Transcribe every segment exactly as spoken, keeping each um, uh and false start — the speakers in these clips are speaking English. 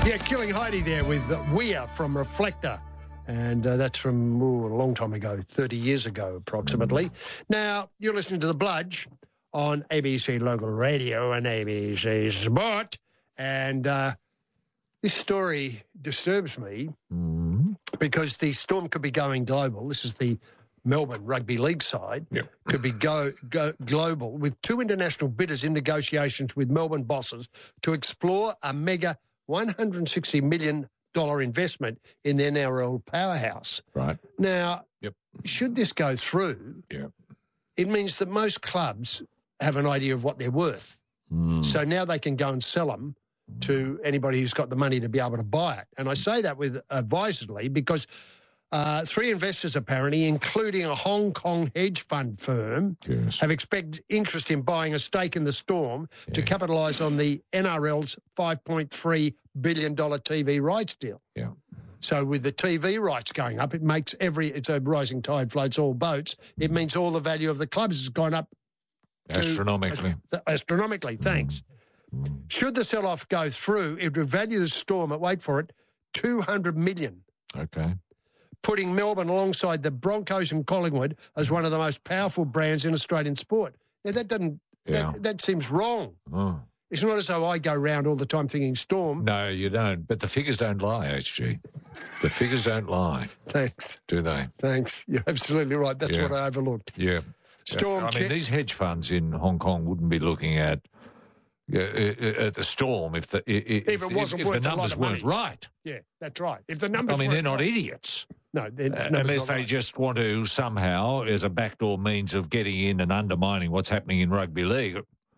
Yeah, Killing Heidi there with Weir from Reflector. And uh, that's from ooh, a long time ago, thirty years ago approximately. Now, you're listening to The Bludge on A B C Local Radio and A B C Sport. And uh, this story disturbs me mm-hmm. because the Storm could be going global. This is the Melbourne Rugby League side. Yep. Could be go, go global with two international bidders in negotiations with Melbourne bosses to explore a mega one hundred sixty million dollars investment in the N R L powerhouse. Right. Now, yep. should this go through, yep. it means that most clubs have an idea of what they're worth. Mm. So now they can go and sell them to anybody who's got the money to be able to buy it. And I say that with advisedly because uh, three investors apparently, including a Hong Kong hedge fund firm, yes. have expressed interest in buying a stake in the Storm yeah. to capitalise on the N R L's five point three billion dollars T V rights deal. Yeah. So with the T V rights going up, it makes every, it's a rising tide floats all boats. It means all the value of the clubs has gone up. Astronomically. To, astronomically, thanks. Mm. Should the sell-off go through, it would value the Storm at, wait for it, two hundred million dollars. Okay. Putting Melbourne alongside the Broncos and Collingwood as one of the most powerful brands in Australian sport. Now, that doesn't, yeah. that, that seems wrong. Oh. It's not as though I go round all the time thinking Storm. No, you don't. But the figures don't lie, H G. The figures don't lie. Thanks. Do they? Thanks. You're absolutely right. That's yeah. what I overlooked. Yeah. Storm. I mean, these hedge funds in Hong Kong wouldn't be looking at uh, at the Storm if the if, if it wasn't if, if worth the a lot numbers of weren't money. right. Yeah, that's right. If the numbers, I mean, they're not right. idiots. No, they're, uh, unless they right. just want to somehow, as a backdoor means of getting in and undermining what's happening in rugby league.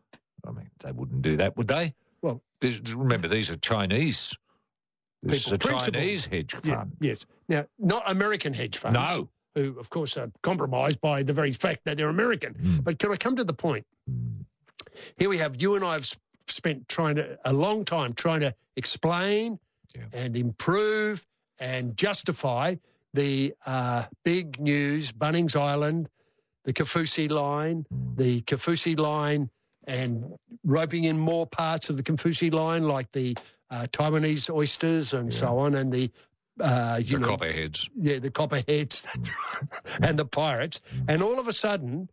I mean, they wouldn't do that, would they? Well, this, remember, these are Chinese. This people, is a principle. Chinese hedge fund. Yeah, yes. Now, not American hedge funds. No. Who, of course, are compromised by the very fact that they're American. Mm. But can I come to the point? Mm. Here we have, you and I have spent trying to, a long time trying to explain yeah. and improve and justify the uh, big news, Bunnings Island, the Kaufusi line, Mm. the Kaufusi line, and roping in more parts of the Kaufusi line, like the uh, Taiwanese oysters and yeah. so on, and the uh, you the know, copperheads. Yeah, the copperheads, and the pirates. Mm. And all of a sudden,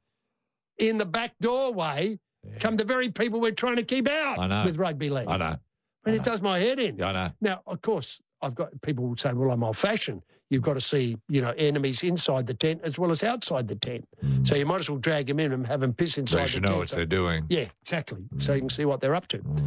in the back doorway, yeah. come the very people we're trying to keep out I know. with rugby league. I know. And I it know. does my head in. I know. Now, of course, I've got people will say, well, I'm old-fashioned. You've got to see, you know, enemies inside the tent as well as outside the tent. Mm. So you might as well drag them in and have them piss inside They the should tent. know what so, they're doing. Yeah, exactly. Mm. So you can see what they're up to. Mm.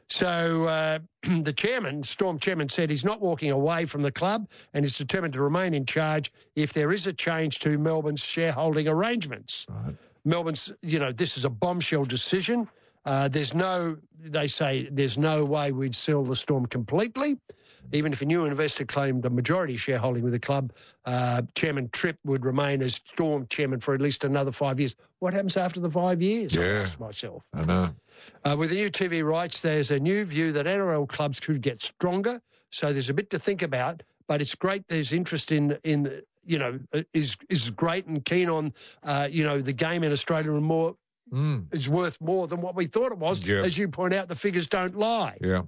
So uh, the chairman, Storm chairman, said he's not walking away from the club and is determined to remain in charge if there is a change to Melbourne's shareholding arrangements. Right. Melbourne's, you know, this is a bombshell decision. Uh, there's no, they say there's no way we'd sell the Storm completely. Even if a new investor claimed a majority shareholding with the club, uh, Chairman Tripp would remain as Storm chairman for at least another five years. What happens after the five years? Yeah. I asked myself. I know. Uh, with the new T V rights, there's a new view that N R L clubs could get stronger. So there's a bit to think about. But it's great there's interest in, in the, you know, is is great and keen on, uh, you know, the game in Australia and more Mm. is worth more than what we thought it was. Yeah. As you point out, the figures don't lie. Yeah.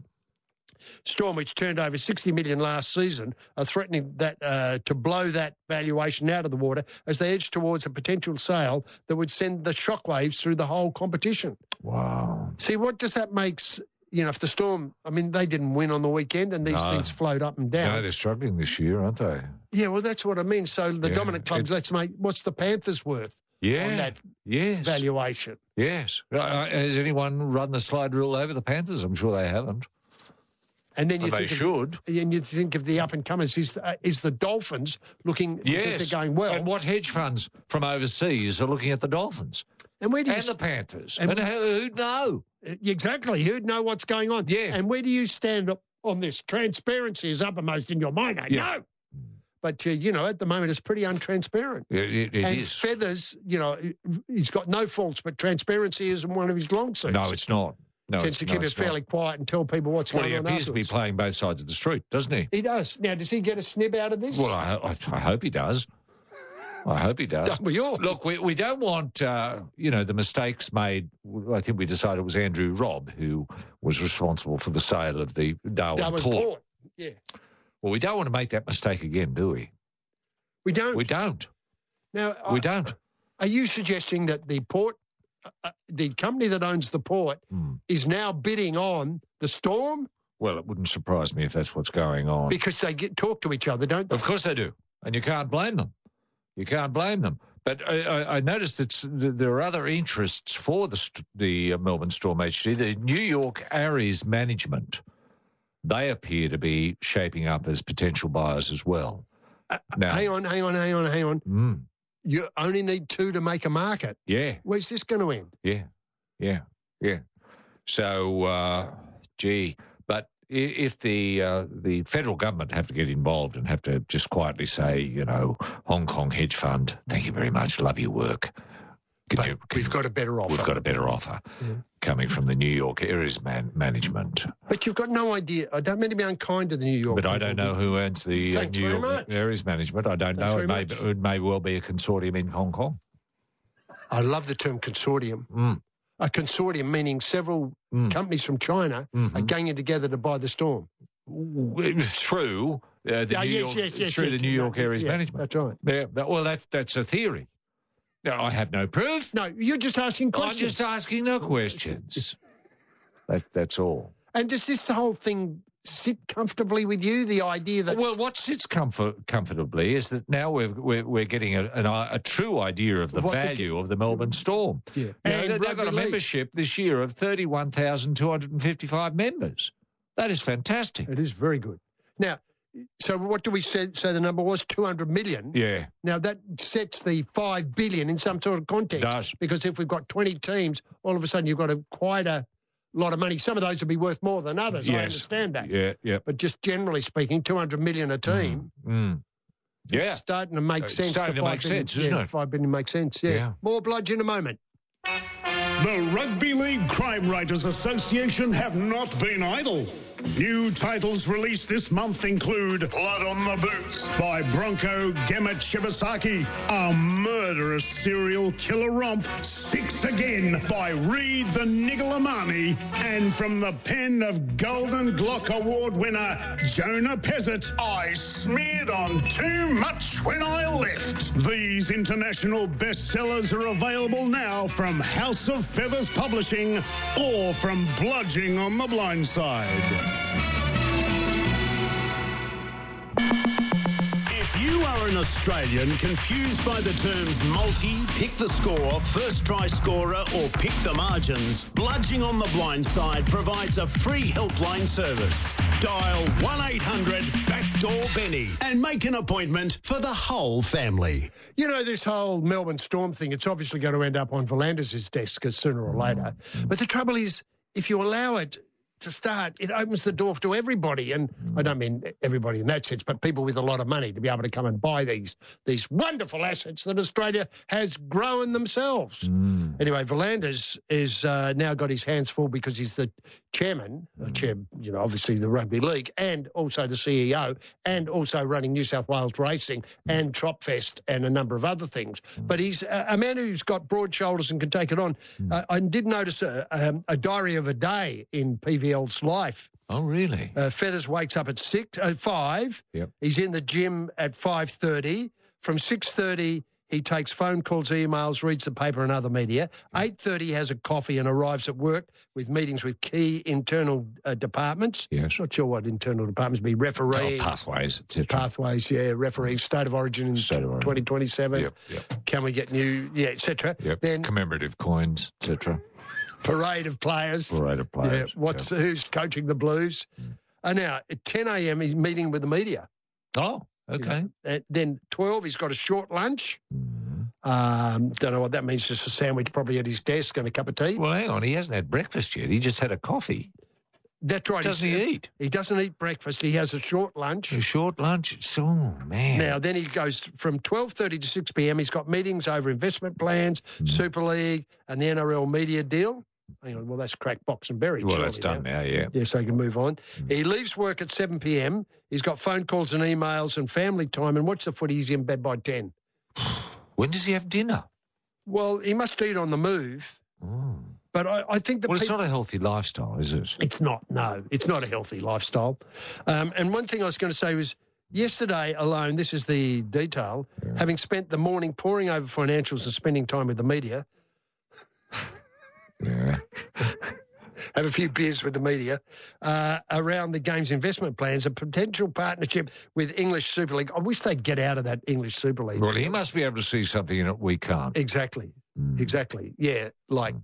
Storm, which turned over sixty million dollars last season, are threatening that uh, to blow that valuation out of the water as they edge towards a potential sale that would send the shockwaves through the whole competition. Wow. See, what does that make, you know, if the Storm, I mean, they didn't win on the weekend and these No. things float up and down. No, they're struggling this year, aren't they? Yeah, well, that's what I mean. So the Yeah. dominant clubs, It- let's make, what's the Panthers worth Yeah. on that yes. valuation? Yes. Uh, has anyone run the slide rule over the Panthers? I'm sure they haven't. And then you Well, think they of, should. And you think of the up-and-comers, is, uh, is the Dolphins looking, Yes. because they're going well. And what hedge funds from overseas are looking at the Dolphins? And where do you And the Panthers. and- And, who, who'd know? Exactly. Who'd know what's going on? Yeah. And where do you stand up on this? Transparency is uppermost in your mind. eh? Yeah. No. But, uh, you know, at the moment it's pretty untransparent. It, it, it and is. Feathers, you know, he's got no faults, but transparency isn't one of his long suits. No, it's not. No, Tends it's, to no, keep it it's fairly not. quiet and tell people what's Well, going he on appears to be afterwards. playing both sides of the street, doesn't he? He does. Now, does he get a snib out of this? Well, I, I, I hope he does. I hope he does. Don't we all? Look, we, we don't want, uh, you know, the mistakes made. I think we decided it was Andrew Robb who was responsible for the sale of the Darwin, Darwin Port, Port. Yeah. Well, we don't want to make that mistake again, do we? We don't. We don't. Now, We I- don't. Are you suggesting that the port, uh, the company that owns the port, Hmm. is now bidding on the Storm Well, it wouldn't surprise me if that's what's going on. because they get talk to each other, don't they? Of course they do. And you can't blame them. You can't blame them. But I, I, I noticed that s- th- there are other interests for the, st- the uh, Melbourne Storm H D. The New York Aries management, they appear to be shaping up as potential buyers as well. Uh, Now- hang on, hang on, hang on, hang on. Mm, You only need two to make a market. yeah, Where's this going to end? yeah, yeah, yeah. So, uh, gee, but i- if the uh, the federal government have to get involved and have to just quietly say, you know, Hong Kong hedge fund, thank you very much, love your work. Can But you- can we've you- got a better offer. We've got a better offer Yeah. coming from the New York Aries man- management. But you've got no idea. I don't mean to be unkind to the New York. But I people, don't know who owns the uh, Thanks New very York much. Aries management. I don't Thanks know. very It may, much. it may well be a consortium in Hong Kong. I love the term consortium. Mm. A consortium meaning several Mm. companies from China are Mhm. ganging together to buy the Storm. Through uh, the Yeah, New yes, York, yes, yes, through yes, the New yeah, York Aries yeah, management. That's right. Yeah, that- well, that, that's a theory. Now, I have no proof. No, you're just asking I'm questions. just asking the questions. That, that's all. And does this whole thing sit comfortably with you? The idea that Well, what sits comfort, comfortably is that now we're we're, we're getting a, an, a true idea of the What the- value of the Melbourne Storm. Yeah. Now, And they- they've got a rugby league. membership this year of thirty-one thousand two hundred fifty-five members. That is fantastic. it is very good. Now, so what do we say? So the number was two hundred million. Yeah, Now that sets the five billion in some sort of context. Does. Because if we've got twenty teams, all of a sudden you've got a quite a lot of money. Some of those will be worth more than others. I Yes. understand that. yeah, yeah. But just generally speaking, two hundred million a team. Mm. Yeah. It's starting to make It's sense. starting the to five make billion. sense, isn't yeah, it? Five billion makes sense. Yeah. Yeah. More bludge in a moment. The Rugby League Crime Writers Association have not been idle. New titles released this month include Blood on the Boots by Bronco Gemma Shibasaki, a murderous serial killer romp, Six Again by Reed the Nigalamani, and from the pen of Golden Glock Award winner Jonah Pezzett, I smeared on too much when I left. These international bestsellers are available now from House of Feathers Publishing or from Bludging on the Blind Side. If you are an Australian confused by the terms multi, pick the score, first try scorer, or pick the margins, Bludging on the Blind Side provides a free helpline service. Dial one eight hundred backdoor Benny and make an appointment for the whole family. You know, this whole Melbourne Storm thing, it's obviously going to end up on Volandis' desk sooner or later. But the trouble is, if you allow it to start, it opens the door to everybody. And I don't mean everybody in that sense, but people with a lot of money to be able to come and buy these these wonderful assets that Australia has grown themselves. Mm. Anyway, Volandis is uh, now got his hands full because he's the chairman, uh, chair, you know, obviously the Rugby League, and also the C E O, and also running New South Wales Racing and Tropfest and a number of other things. But he's a, a man who's got broad shoulders and can take it on. Uh, I did notice a, um, a diary of a day in P V L's life. Oh, really? Uh, Feathers wakes up at six, uh, five. Yep. He's in the gym at five thirty. From six thirty, he takes phone calls, emails, reads the paper and other media. eight thirty, has a coffee and arrives at work with meetings with key internal uh, departments. Yes. Not sure what internal departments be. Referees, Oh, pathways, et cetera. pathways, yeah, referees, state of origin in State of origin. twenty twenty-seven. Yep, yep. Can we get new, yeah, et cetera. Yep. Then Commemorative coins, et cetera. parade of players. Parade of players, Yeah, what's who's coaching the Blues? And now at ten a.m. he's meeting with the media. Oh, okay. And then twelve, he's got a short lunch. Mm. Um, don't know what that means. Just a sandwich, probably at his desk, and a cup of tea. Well, hang on. He hasn't had breakfast yet. He just had a coffee. That's right. Doesn't he he's- eat? He doesn't eat breakfast. He has a short lunch. A short lunch. Oh, man. Now, then he goes from twelve thirty to six p.m. He's got meetings over investment plans, Mm. Super League, and the N R L media deal. Hang on, well, that's crack, box and berry. well, that's surely done now. now, yeah. Yeah, so he can move on. He leaves work at seven p.m. He's got phone calls and emails and family time, and watch the footy. He's in bed by ten. When does he have dinner? Well, he must eat on the move. Oh. But I, I think the Well, it's peop- not a healthy lifestyle, is it? It's not, no. It's not a healthy lifestyle. Um, and one thing I was going to say was yesterday alone, this is the detail, yeah. having spent the morning poring over financials and spending time with the media. Yeah. Have a few beers with the media uh, around the game's investment plans, a potential partnership with English Super League. I wish they'd get out of that English Super League. Well, he must be able to see something in it we can't. Exactly. Mm. Exactly. Yeah, like...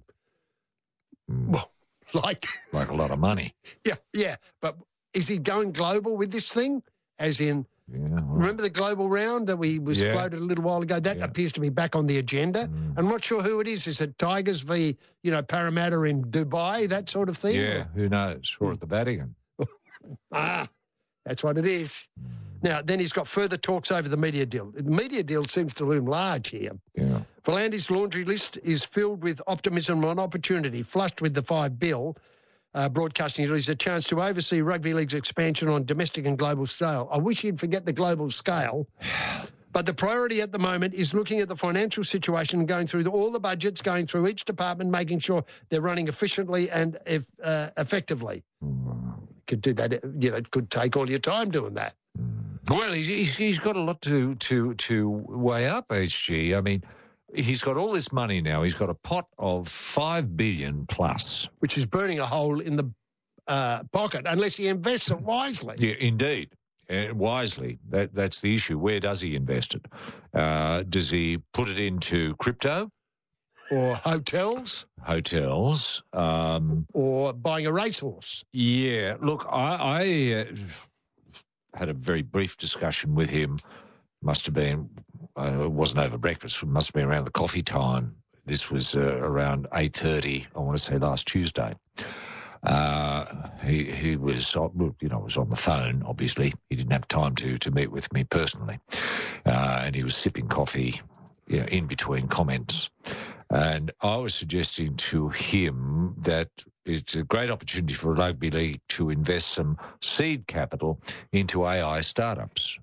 Mm. Well, like... Like a lot of money. Yeah, yeah. But is he going global with this thing? As in, yeah, well, remember the global round that we was yeah. floated a little while ago? That yeah. appears to be back on the agenda. Mm. I'm not sure who it is. Is it Tigers v, you know, Parramatta in Dubai, that sort of thing? Yeah, who knows? Or at the Vatican. Ah, that's what it is. Now, then he's got further talks over the media deal. The media deal seems to loom large here. Yeah. Volandi's laundry list is filled with optimism and opportunity, flushed with the five bill. Uh, broadcasting is a chance to oversee rugby league's expansion on domestic and global scale. I wish he'd forget the global scale, but the priority at the moment is looking at the financial situation and going through the, all the budgets, going through each department, making sure they're running efficiently and if, uh, effectively. Mm. Could do that, you know, it could take all your time doing that. Mm. Well, he's, he's got a lot to, to, to weigh up, H G. I mean, he's got all this money now. He's got a pot of five billion plus, which is burning a hole in the uh, pocket unless he invests it wisely. Yeah, indeed, uh, wisely. That that's the issue. Where does he invest it? Uh, does he put it into crypto or hotels? Hotels, um, or buying a racehorse? Yeah. Look, I, I uh, had a very brief discussion with him. Must have been. Uh, it wasn't over breakfast. It must have been around the coffee time. This was uh, around eight thirty, I want to say last Tuesday. Uh, he he was, you know, was on the phone, obviously. He didn't have time to, to meet with me personally. Uh, and he was sipping coffee, you know, in between comments. And I was suggesting to him that it's a great opportunity for a rugby league to invest some seed capital into A I startups.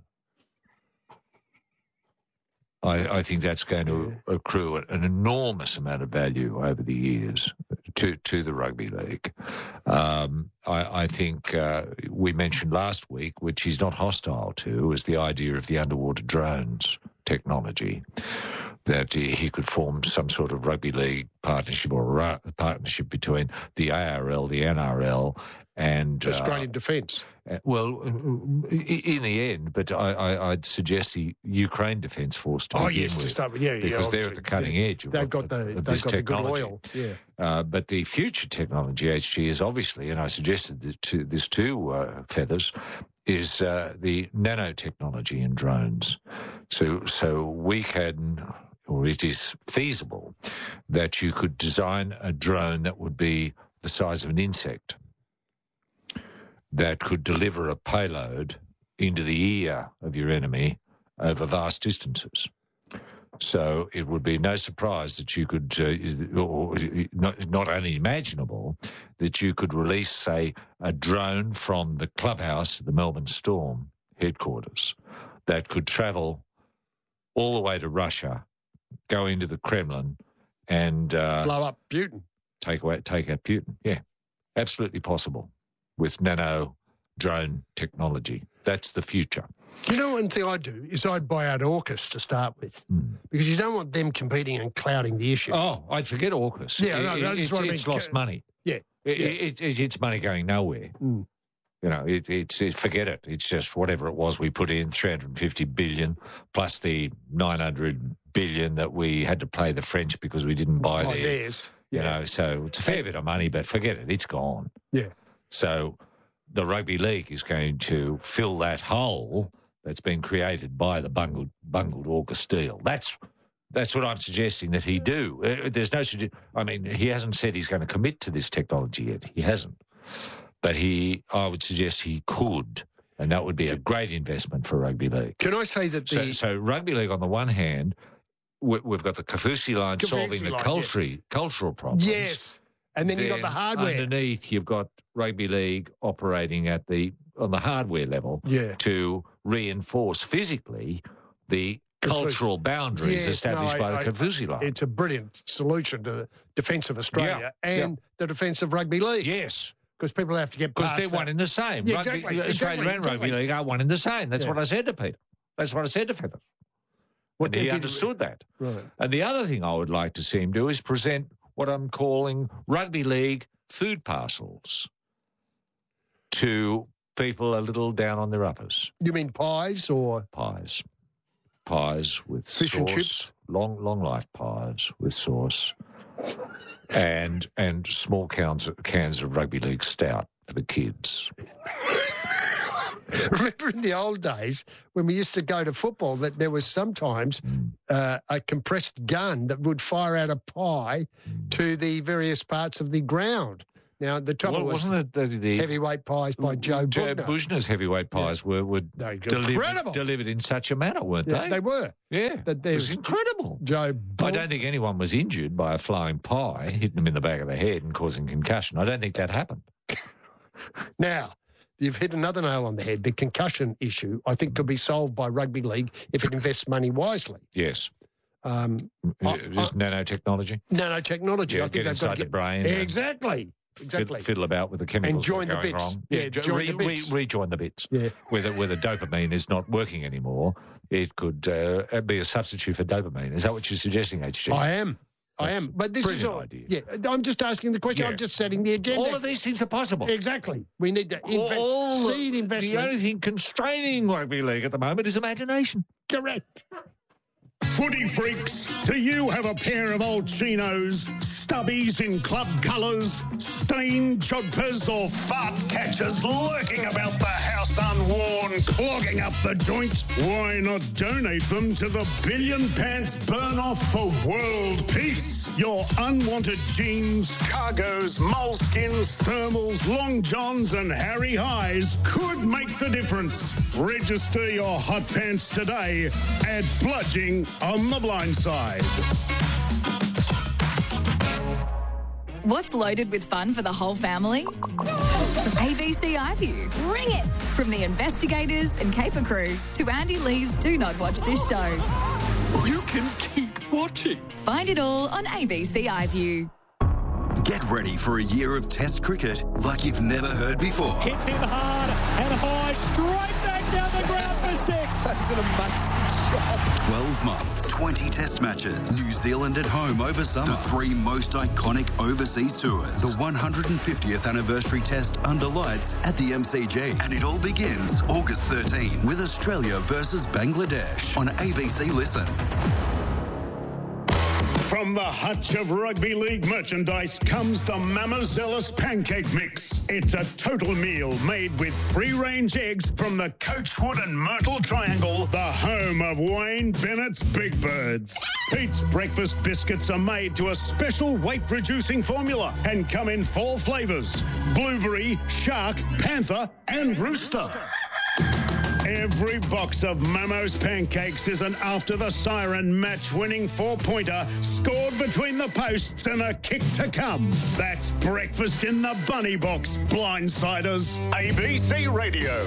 I, I think that's going to accrue an enormous amount of value over the years to, to the rugby league. Um, I, I think uh, we mentioned last week, which he's not hostile to, is the idea of the underwater drones technology, that he, he could form some sort of rugby league partnership or a partnership between the A R L, the N R L, and Australian uh, Defence. Uh, well, in the end, but I, I, I'd suggest the Ukraine Defence Force to oh, begin yes, with, to start with, yeah, because yeah, they're at the cutting yeah, edge. Of they've what, got the of they've this got technology. the good oil. Yeah, uh, but the future technology, H G, is obviously, and I suggested that to, this to uh, Feathers, is uh, the nanotechnology in drones. So, so we can, or it is feasible, that you could design a drone that would be the size of an insect, that could deliver a payload into the ear of your enemy over vast distances. So it would be no surprise that you could, uh, or not, not only imaginable, that you could release, say, a drone from the clubhouse at the Melbourne Storm headquarters that could travel all the way to Russia, go into the Kremlin, and uh, blow up Putin. Take away, take out Putin. Yeah, absolutely possible with nano drone technology. That's the future. You know, one thing I'd do is I'd buy out AUKUS to start with, mm. because you don't want them competing and clouding the issue. Oh, I'd forget AUKUS. Yeah, no, it, no, it's, what it's I mean. lost money. Yeah, it, yeah. It, it, it's money going nowhere. Mm. You know, it, it's it, forget it. It's just whatever it was we put in, three hundred fifty billion plus the nine hundred billion that we had to pay the French because we didn't buy oh, their, theirs. Yeah. You know, so it's a fair bit of money, but forget it. It's gone. Yeah. So the rugby league is going to fill that hole that's been created by the bungled, bungled AUKUS deal. That's that's what I'm suggesting that he do. Uh, there's no, I mean, he hasn't said he's going to commit to this technology yet. He hasn't, but he, I would suggest he could, and that would be a great investment for rugby league. Can I say that the so, so rugby league on the one hand, we, we've got the Kaufusi line Kaufusi solving the line, culture, yeah. cultural problems. Yes, and then, then you've got the hardware underneath. You've got rugby league operating at the on the hardware level, yeah. to reinforce physically the cultural boundaries Yes, established no, by I- the Confucius line. It's a brilliant solution to the defence of Australia Yeah, and yeah. the defence of rugby league. Yes. Because people have to get Because past they're that. one in the same. Yeah, Rugby- exactly, Australia exactly, and Rugby exactly. League are one in the same. That's Yeah. what I said to Peter. That's what I said to Feather. What And they he did- understood that. Right. And the other thing I would like to see him do is present what I'm calling rugby league food parcels to people a little down on their uppers. You mean pies or Pies. Pies with Fish sauce. and chips? Long, long life pies with sauce. And and small cans, cans of rugby league stout for the kids. remember in the old days when we used to go to football that there was sometimes uh, a compressed gun that would fire out a pie to the various parts of the ground. Now, the trouble Well, was wasn't it the, the heavyweight pies by Joe Joe Bugner. Bushner's heavyweight pies were, were They were delivered, incredible. delivered in such a manner, weren't Yeah, they? they were. Yeah, That it there's- was incredible. Joe I Bug- don't think anyone was injured by a flying pie hitting them in the back of the head and causing concussion. I don't think that happened. Now, you've hit another nail on the head. The concussion issue, I think, could be solved by rugby league if it invests money wisely. Yes. Um, I- Is nanotechnology? nanotechnology, Yeah, I think get they've inside got to the get brain and exactly, Fid- exactly. Fiddle about with the chemicals join that the are going bits. wrong. Yeah, jo- join the bits. rejoin the bits. Yeah. Where the, where the dopamine is not working anymore, it could uh, be a substitute for dopamine. Is that what you're suggesting, H G? I am. I That's am. But this is brilliant all. idea. Yeah, I'm just asking the question. Yeah. I'm just setting the agenda. All of these things are possible. Exactly. We need to invest, All the- seed investment. The only thing constraining rugby league at the moment is imagination. Correct. Footy freaks, do you have a pair of old chinos, stubbies in club colours, stained jodhpurs or fart catchers lurking about the house unworn, clogging up the joint? Why not donate them to the Billion Pants Burn Off for World Peace? Your unwanted jeans, cargos, moleskins, thermals, long johns and Harry Highs could make the difference. Register your hot pants today at Bludging on the Blind Side. What's loaded with fun for the whole family? A B C iView. Bring it! From the investigators and caper crew to Andy Lee's Do Not Watch This Show. You can keep watching. Find it all on A B C iView. Get ready for a year of Test cricket like you've never heard before. Hits him hard and high, straight back down the ground for six. That's an amazing shot. twelve months, twenty Test matches. New Zealand at home over summer. The three most iconic overseas tours. The one hundred fiftieth anniversary Test under lights at the M C G. And it all begins August thirteenth with Australia versus Bangladesh on A B C Listen. From the hutch of rugby league merchandise comes the Mamazelis Pancake Mix. It's a total meal made with free-range eggs from the Coachwood and Myrtle Triangle, the home of Wayne Bennett's Big Birds. Pete's breakfast biscuits are made to a special weight-reducing formula and come in four flavours: blueberry, shark, panther and rooster. Every box of Momo's pancakes is an After the Siren match-winning four-pointer scored between the posts and a kick to come. That's breakfast in the bunny box, blindsiders. A B C Radio.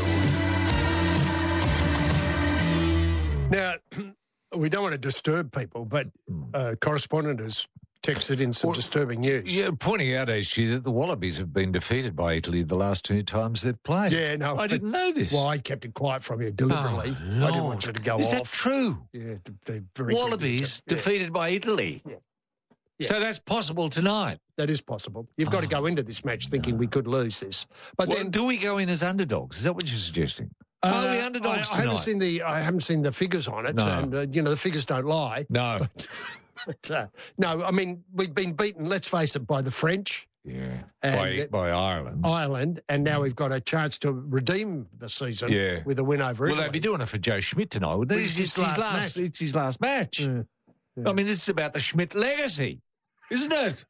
Now, we don't want to disturb people, but uh, correspondent has texted in some Well, disturbing news. Yeah, pointing out, H G, that the Wallabies have been defeated by Italy the last two times they've played. Yeah, no. I didn't know this. Well, I kept it quiet from you deliberately. Oh, I didn't want Lord. you to go Is off. that true? Yeah, they're very Wallabies Yeah, defeated by Italy. Yeah. Yeah. So that's possible tonight. that is possible. You've got to go into this match thinking we could lose this. But Well, then do we go in as underdogs? Is that what you're suggesting? Are we uh, underdogs I, I haven't tonight? seen the I haven't seen the figures on it, No. and uh, you know the figures don't lie. No. But, uh, no, I mean we've been beaten. Let's face it, by the French, Yeah. And By, it- by Ireland. Ireland, and now we've got a chance to redeem the season Yeah. with a win over Well, Italy. they'd be doing it for Joe Schmidt tonight, wouldn't they? It's It's, his his last last, match. it's his last match. Yeah, yeah. I mean, this is about the Schmidt legacy, isn't it?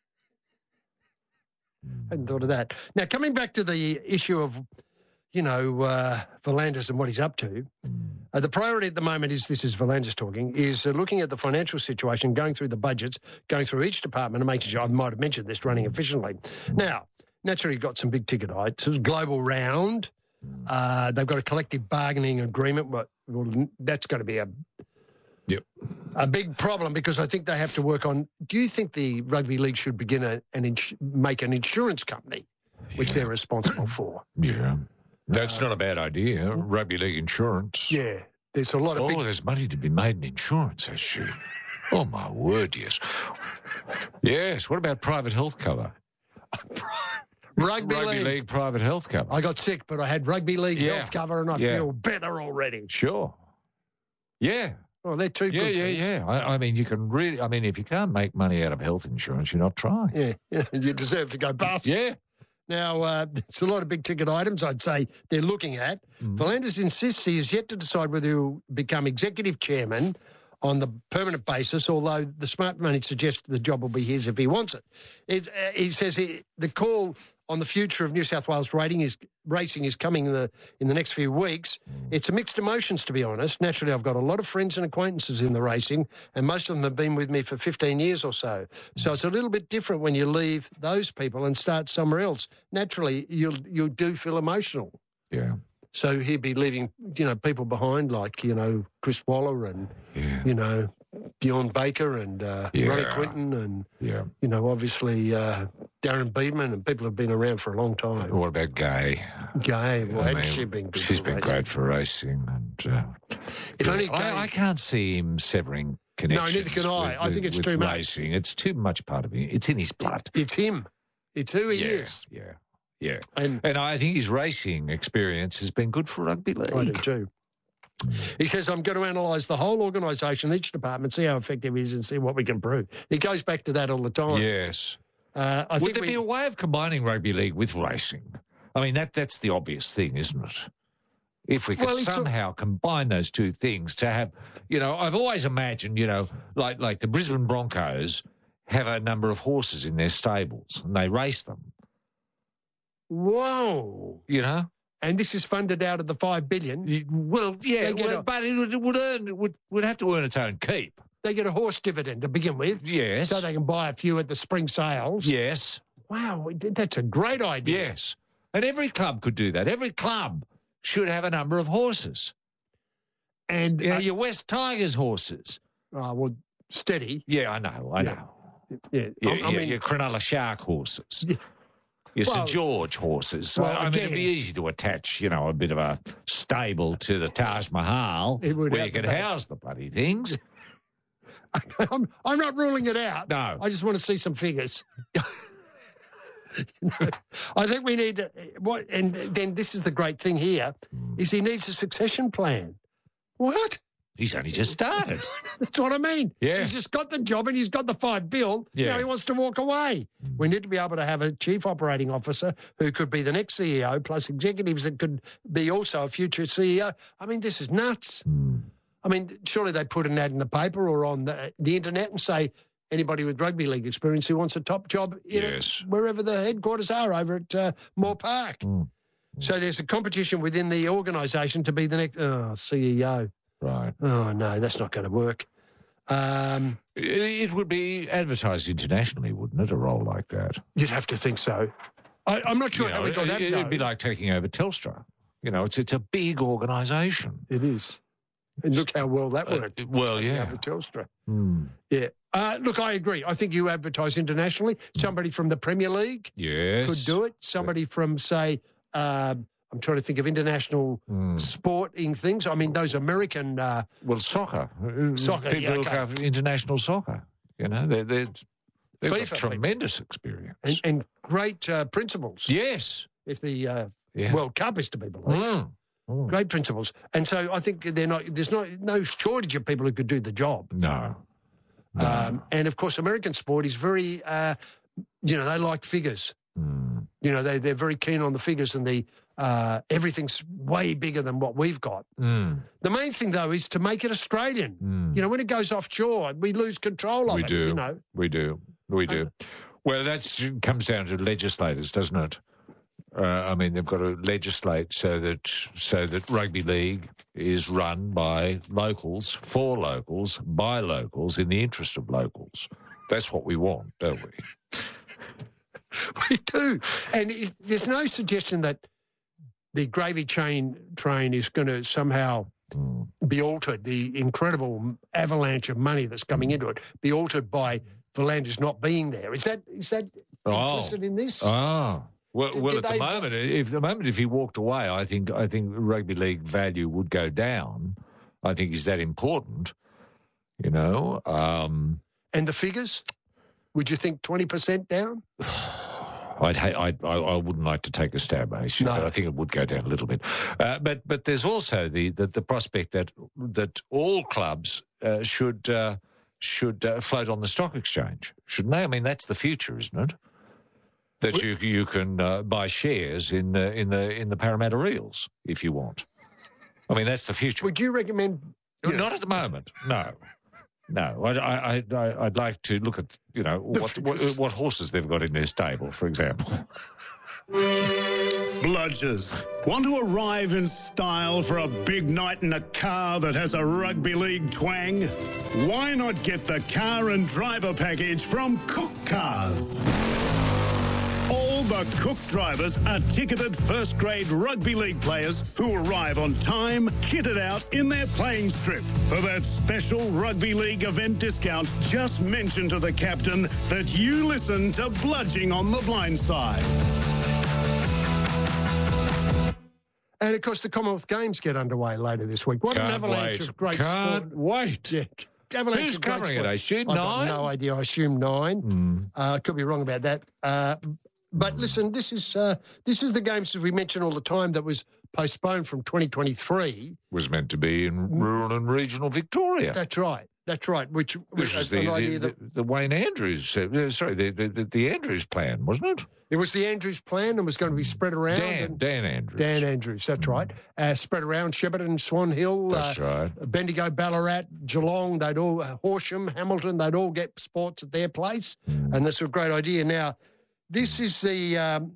Hadn't thought of that. Now, coming back to the issue of, you know, uh, Volandis and what he's up to, uh, the priority at the moment is, this is Volandis talking, is uh, looking at the financial situation, going through the budgets, going through each department and making sure, I might have mentioned this, running efficiently. Now, naturally, you've got some big ticket items, global round. Uh, they've got a collective bargaining agreement. But well, that's going to be a Yep. A big problem because I think they have to work on. Do you think the rugby league should begin a, an ins- make an insurance company, which Yeah. they're responsible for? Yeah. That's Uh, not a bad idea. Rugby league insurance. Yeah, there's a lot of Oh, big. there's money to be made in insurance, actually. Oh, my word, yes. Yes, what about private health cover? Rugby, Rugby league. league private health cover. I got sick, but I had rugby league Yeah. health cover, and I Yeah. feel better already. Sure. Yeah. Oh, they're two Yeah, good yeah, things. yeah. I, I mean, you can really, I mean, if you can't make money out of health insurance, you're not trying. Yeah, yeah, you deserve to go bust. Yeah. Now, uh, it's a lot of big ticket items I'd say they're looking at. Mm. V'landys insists he is yet to decide whether he'll become executive chairman on the permanent basis, although the smart money suggests the job will be his if he wants it. It's, uh, he says he, the call on the future of New South Wales rating is, racing is coming in the, in the next few weeks. It's a mixed emotions, to be honest. Naturally, I've got a lot of friends and acquaintances in the racing, and most of them have been with me for fifteen years or so. So it's a little bit different when you leave those people and start somewhere else. Naturally, you'll, you do feel emotional. Yeah. So he'd be leaving, you know, people behind like, you know, Chris Waller and, Yeah. you know, Dion Baker and uh, Yeah. Ronnie Quinton and, Yeah. you know, obviously uh, Darren Beedman and people have been around for a long time. What about Gay? Gay, well, I hasn't mean, she been good she's for been racing? great for racing. And uh, If only Gay- I, I can't see him severing connections. neither can I. with- I think with- it's with too much. racing. It's too much part of him. It's in his blood. It's him. It's who he yeah, is. Yeah. Yeah. And And I think his racing experience has been good for rugby league. I do too. He says, I'm going to analyse the whole organisation, each department, see how effective he is and see what we can prove. He goes back to that all the time. Yes. Uh, I Would think there we, be a way of combining rugby league with racing? I mean, that that's the obvious thing, isn't it? If we could Well, it's a- somehow combine those two things to have, you know, I've always imagined, you know, like like the Brisbane Broncos have a number of horses in their stables and they race them, Whoa. you know? And this is funded out of the five billion. You- Well, yeah, They get well, a- but it would, it would earn, it would, would have to earn its own keep. They get a horse dividend to begin with. Yes. So they can buy a few at the spring sales. Yes. Wow, that's a great idea. Yes. And every club could do that. Every club should have a number of horses. And, You know, uh, your West Tigers horses. oh, well, steady. Yeah, I know, I Yeah. know. Yeah. Your, I, I your, mean, your Cronulla Shark horses. Yeah. Your Well- St George horses. Well, I mean, it'd again- be easy to attach, you know, a bit of a stable to the Taj Mahal It would where you have could to be. house the bloody things. I'm, I'm not ruling it out. No. I just want to see some figures. You know, I think we need to, what, and then this is the great thing here, is he needs a succession plan. What? He's only just started. That's what I mean. Yeah. He's just got the job and he's got the five bill. Yeah. Now he wants to walk away. We need to be able to have a chief operating officer who could be the next C E O, plus executives that could be also a future C E O. I mean, this is nuts. I mean, surely they put an ad in the paper or on the, the internet and say, anybody with rugby league experience who wants a top job in it, Yes. wherever the headquarters are over at uh, Moore Park. So there's a competition within the organisation to be the next oh, C E O. Right. Oh, no, that's not going to work. Um, It, it would be advertised internationally, wouldn't it, a role like that? you'd have to think so. I, I'm not sure You how know, we got it, that. it'd though. be like taking over Telstra. You know, it's it's a big organisation. It is. And look how well that Uh, worked. well, yeah. Over Telstra. Hmm. Yeah. Uh, look, I agree. I think you advertise internationally. Somebody from the Premier League Yes. could do it. Somebody from, say, um, I'm trying to think of international Hmm. sporting things. I mean, those American. Uh, Well, soccer. Uh, Soccer, People yeah, who look okay. after international soccer. You know, they're, they're, they've got FIFA tremendous experience. and, and great uh, principles. yes. If the uh, Yeah. World Cup is to be believed. Mm. Mm. Great principles. And so I think they're not. There's not no shortage of people who could do the job. No. Um, and of course, American sport is very, uh, you know, they like figures. Mm. You know, they they're very keen on the figures and the uh, everything's way bigger than what we've got. Mm. The main thing though is to make it Australian. Mm. You know, when it goes offshore, we lose control of We it. do. You know, We do. We do. Well, that comes down to legislators, doesn't it? Uh, I mean, they've got to legislate so that so that rugby league is run by locals, for locals, by locals, in the interest of locals. That's what we want, don't we? we do. And it, there's no suggestion that the gravy chain train is going to somehow be altered, the incredible avalanche of money that's coming into it, be altered by V'landers not being there. Is that is that Oh. implicit in this? Oh. Well, Did- well did at they- the moment, if the moment if he walked away, I think I think rugby league value would go down. I think he's that important, you know. Um, And the figures? Would you think twenty percent down? I'd, ha- I'd I I wouldn't like to take a stab, Ace, No. but I think it would go down a little bit. Uh, but but there's also the, the, the prospect that that all clubs uh, should uh, should uh, float on the stock exchange, shouldn't they? I mean, that's the future, isn't it? That you you can uh, buy shares in the in the in the Parramatta Eels if you want. I mean, that's the future. Would you recommend? you know, Not at the moment, no. No, I, I, I, I'd like to look at, you know, what, what, what horses they've got in their stable, for example. Bludgers, want to arrive in style for a big night in a car that has a rugby league twang? Why not get the car and driver package from Cook Cars? All the Cook drivers are ticketed first-grade rugby league players who arrive on time, kitted out in their playing strip. For that special rugby league event discount, just mention to the captain that you listen to Bludging on the Blind Side. And of course, the Commonwealth Games get underway later this week. What an Can't avalanche wait. of great Can't sport! wait. Yeah. Avalanche Who's of great covering it, sport. I assume? I've got Nine? no idea. I assume nine. Mm. Uh, I could be wrong about that. Uh, but listen, this is uh, this is the games that we mention all the time that was postponed from twenty twenty-three. Was meant to be in rural and regional Victoria. That's right. That's right. Which This was was an the, idea the, that the, the Wayne Andrews, uh, sorry, the, the the Andrews plan, wasn't it? it was the Andrews plan and was going to be spread around. Dan, and Dan Andrews. Dan Andrews, that's right. Uh, spread around Shepparton, Swan Hill, That's uh, right. Bendigo, Ballarat, Geelong, they'd all, uh, Horsham, Hamilton, they'd all get sports at their place. Mm. And that's a great idea. Now, this is the, um,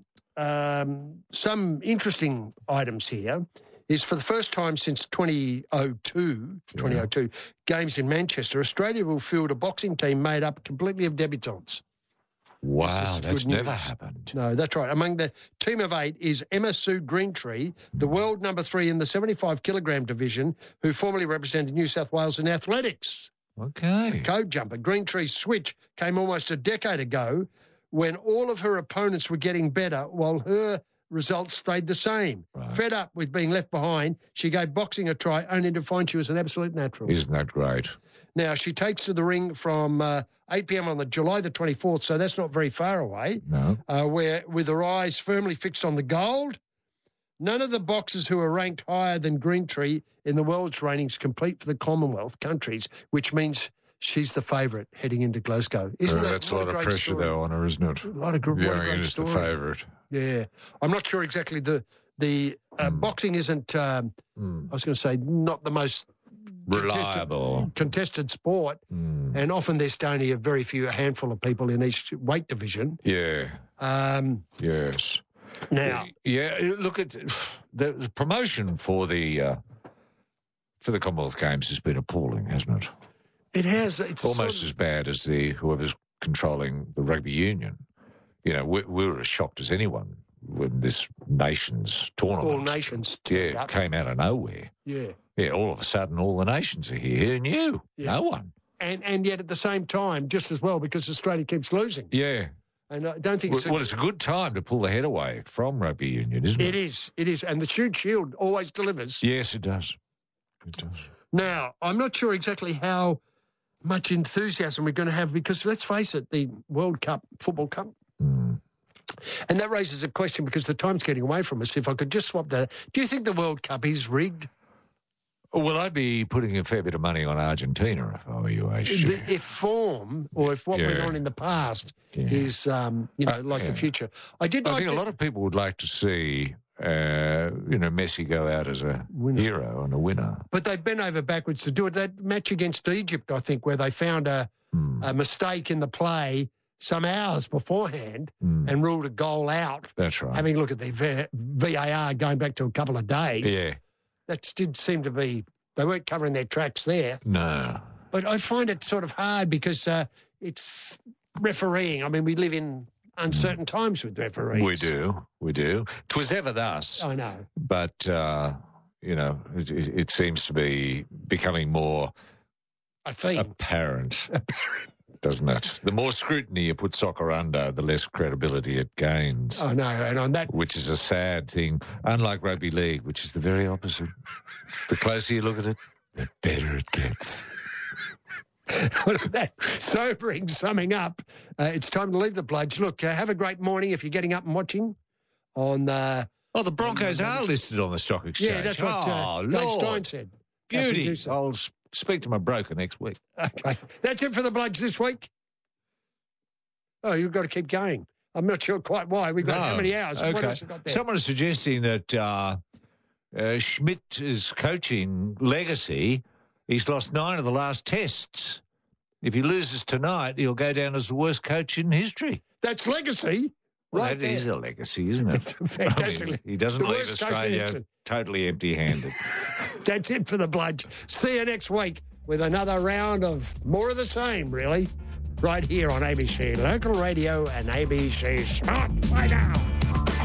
um, some interesting items here is for the first time since twenty oh two, twenty oh two games in Manchester, Australia will field a boxing team made up completely of debutants. Wow, This is that's good never news. happened. No, that's right. Among the team of eight is Emma Sue Greentree, the world number three in the seventy-five kilogram division, who formerly represented New South Wales in athletics. Okay. Code jumper. Greentree's switch came almost a decade ago when all of her opponents were getting better while her results stayed the same. Right. Fed up with being left behind, she gave boxing a try only to find she was an absolute natural. Isn't that great? Now, she takes to the ring from uh, eight p.m. on the July the twenty-fourth, so that's not very far away, No. uh, where with her eyes firmly fixed on the gold. None of the boxers who are ranked higher than Greentree in the world's ratings compete for the Commonwealth countries, which means she's the favourite heading into Glasgow. Isn't Uh, that that's a lot of great pressure, story? though, on her, isn't it? A lot of gr- what a Going great in as the story. favourite. Yeah, I'm not sure exactly the the uh, Mm. boxing isn't. Um, Mm. I was going to say not the most Reliable. contested sport, Mm. and often there's only a very few, a handful of people in each weight division. Yeah. Um, Yes. now, Yeah. Look at the, the promotion for the uh, for the Commonwealth Games has been appalling, hasn't it? it has it's Almost sort of- as bad as the whoever's controlling the rugby union. You know, we, we were as shocked as anyone when this nations tournament, all nations. turned yeah, up. came out of nowhere. Yeah, Yeah, all of a sudden, all the nations are here. Who knew? Yeah. No one. and and yet at the same time, just as well because Australia keeps losing, Yeah. and I don't think Well, it's a, well, it's a good time to pull the head away from rugby union, isn't it? it is. It is, and the Shoot Shield always delivers. Yes, it does. It does. Now, I'm not sure exactly how much enthusiasm we're going to have because let's face it, the World Cup, Football Cup. Mm. And that raises a question because the time's getting away from us. If I could just swap that, do you think the World Cup is rigged? Well, I'd be putting a fair bit of money on Argentina if I were you, H. The, if form or if what went Yeah. on in the past Yeah. is, um, you know, Uh, like yeah. the future. I did I like think the- a lot of people would like to see, uh, you know, Messi go out as a hero and a winner. But they bent over backwards to do it. That match against Egypt, I think, where they found a, Mm. a mistake in the play some hours beforehand Mm. and ruled a goal out. That's right. Having a look at the V- V A R going back to a couple of days, yeah. that did seem to be, they weren't covering their tracks there. No. But I find it sort of hard because uh, it's refereeing. I mean, we live in uncertain times with referees. We do. We do. 'Twas ever thus. I know. But, uh, you know, it, it, it seems to be becoming more I think. apparent, doesn't it? The more scrutiny you put soccer under, the less credibility it gains. I know, and on that... Which is a sad thing, unlike rugby league, which is the very opposite. The closer you look at it, the better it gets. That sobering summing up, uh, it's time to leave the Bludge. Look, uh, have a great morning if you're getting up and watching on... Uh, oh, the Broncos are listed on the stock exchange. Yeah, that's what uh, oh, Dave Lord. Stein said. Beauty. I'll s- speak to my broker next week. Okay. That's it for the Bludge this week. Oh, you've got to keep going. I'm not sure quite why. We've got No. how many hours? Okay. What else have got there? Someone is suggesting that uh, uh, Schmidt's coaching legacy, he's lost nine of the last tests. If he loses tonight, he'll go down as the worst coach in history. That's legacy. Well, right that is there. a legacy, isn't it? Fantastic. I mean, he doesn't The leave worst coach in Australia history. totally empty-handed. That's it for the Bludge. See you next week with another round of more of the same, really, right here on A B C Local Radio and A B C Smart. Bye now.